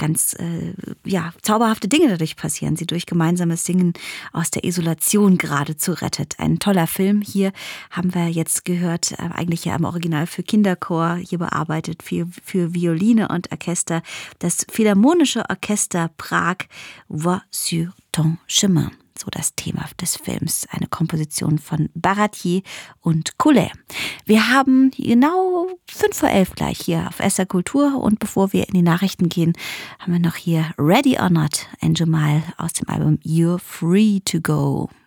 ganz zauberhafte Dinge dadurch passieren. Sie durch gemeinsames Singen aus der Isolation geradezu rettet. Ein toller Film. Hier haben wir jetzt gehört, eigentlich ja im Original für Kinderchor, hier bearbeitet für Violine und Orchester, das Philharmonische Orchester Prag, Voix sur ton chemin. So das Thema des Films, eine Komposition von Baratier und Coulet. Wir haben genau 11:05 gleich hier auf SR Kultur und bevor wir in die Nachrichten gehen, haben wir noch hier Ready or Not, ein Jamal aus dem Album You're Free to Go.